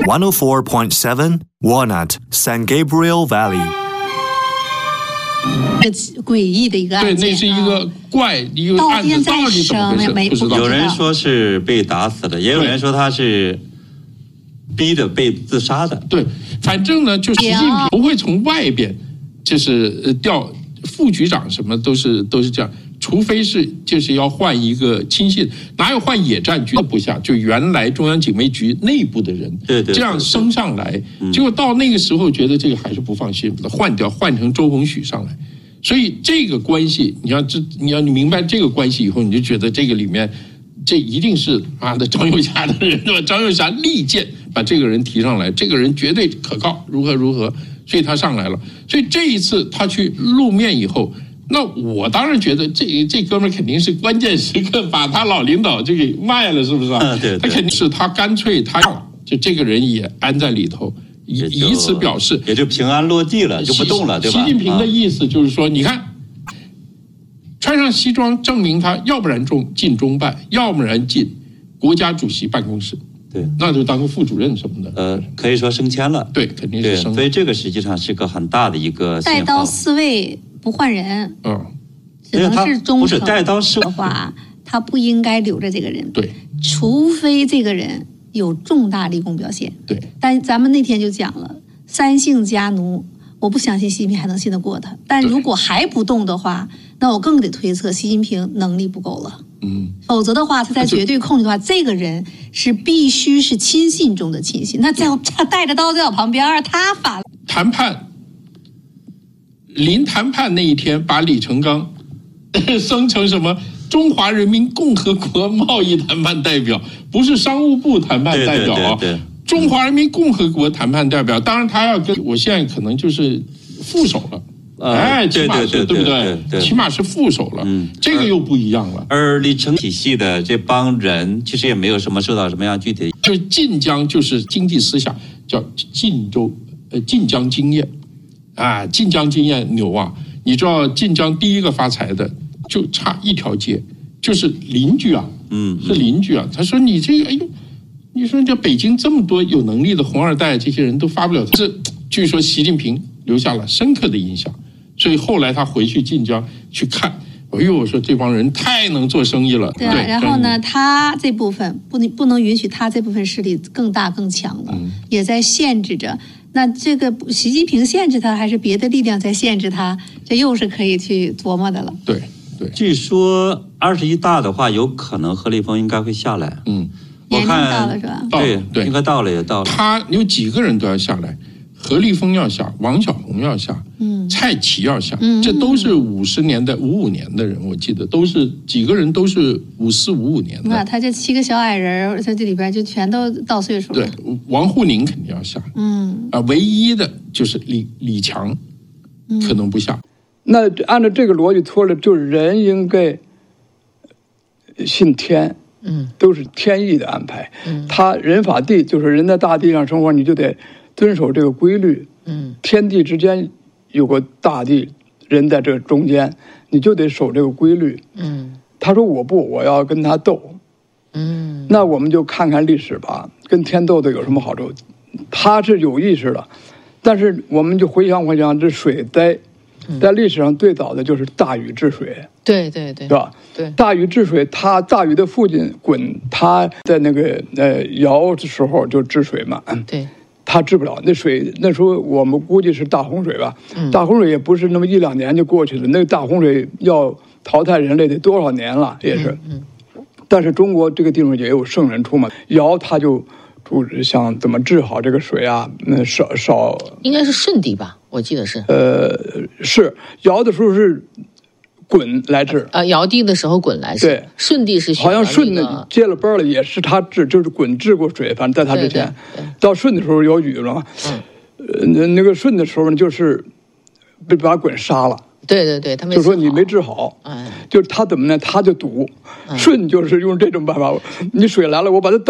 104.7 Walnut San Gabriel Valley。 诡异的一个案件， 对，那是一个一个案子，到底怎么回事？不知道。 有人说是被打死的，也有人说他是逼着被自杀的。 对，反正呢，就习近平不会从外边，就是调副局长什么都是这样，除非是就是要换一个亲信，哪有换野战军的部下？就原来中央警卫局内部的人， 对， 这样升上来，结果到那个时候觉得这个还是不放心，把它换成周鸿许上来。所以这个关系，你明白这个关系以后，你就觉得这个里面，这一定是张幼霞的人，对吧？张幼霞力荐把这个人提上来，这个人绝对可靠，如何，所以他上来了。所以这一次他去露面以后，那我当然觉得这哥们肯定是关键时刻把他老领导就给卖了，是不是啊？ 对， 他肯定是他干脆他就这个人也安在里头。以此表示， 也就平安落地了，就不动了，对吧？ 习近平的意思就是说，你看，穿上西装证明他要不然进中办，要不然进国家主席办公室， 对， 那就当个副主任什么的。 可以说升迁了， 对，肯定是升。 所以这个实际上是个很大的一个信号。 带刀侍卫不换人，只能是忠诚。 不是带刀侍卫的话，他不应该留着这个人， 对， 除非这个人有重大立功表现， 对。 但咱们那天就讲了，三姓家奴，我不相信习近平还能信得过他。但如果还不动的话，那我更得推测习近平能力不够了。否则的话，他在绝对控制的话，这个人是必须是亲信中的亲信。那他带着刀在我旁边，他反谈判，临谈判那一天，把李成钢升成什么？中华人民共和国贸易谈判代表，不是商务部谈判代表啊，中华人民共和国谈判代表。当然，他要跟我现在可能就是副手了，起码是对不对？起码是副手了，这个又不一样了。 而李成体系的这帮人，其实也没有什么受到什么样具体的， 就是晋江就是经济思想叫晋江经验晋江经验牛啊！你知道晋江第一个发财的。就差一条街，就是邻居啊，是邻居啊。他说你这个，哎呦，你说这北京这么多有能力的红二代，这些人都发不了。这据说习近平留下了深刻的印象，所以后来他回去晋江去看，哎呦，我说这帮人太能做生意了。 对，然后呢，他这部分不能允许他这部分势力更大更强了，也在限制着。那这个习近平限制他，还是别的力量在限制他？这又是可以去琢磨的了。 对。 据说21大的话，有可能何立峰应该会下来。 我看到了是吧？ 对，应该到了，也到了。 他有几个人都要下来，何立峰要下，王小红要下，蔡奇要下，这都是55年的人，我记得都是几个人都是54、55年的。 那他这7个小矮人在这里边就全都到岁数了。 对，王沪宁肯定要下，唯一的就是李强，可能不下。 那按照这个逻辑说了，就是人应该信天，都是天意的安排。他人法地，就是人在大地上生活，你就得遵守这个规律。天地之间有个大地，人在这中间，你就得守这个规律。他说我要跟他斗。那我们就看看历史吧，跟天斗的有什么好处？他是有意识的，但是我们就回想这水灾。在历史上最早的就是大禹治水， 对吧？对，大禹治水，大禹的父亲鲧，他在那个尧的时候就治水嘛， 对， 他治不了那水，那时候我们估计是大洪水吧，大洪水也不是那么1、2年就过去了，那个大洪水要淘汰人类得多少年了，也是。但是中国这个地方也有圣人出嘛，尧他就想怎么治好这个水啊，少应该是舜帝吧。我记得是， 是尧的时候是鲧来治， 尧帝的时候鲧来治， 对， 舜帝是好像舜呢接了班了，也是他治，就是鲧治过水，反正在他之前，到舜的时候有禹了嘛，那个舜的时候呢，就是被把鲧杀了， 对，他没治好， 就说你没治好，就是他怎么呢？他就赌，舜就是用这种办法，你水来了，我把它